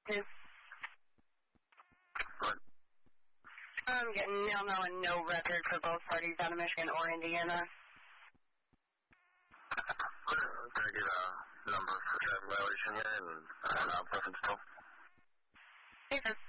Two. What? I'm getting no and no record for both parties out of Michigan or Indiana. Can I get a number for traffic violation here and preference still? Yes.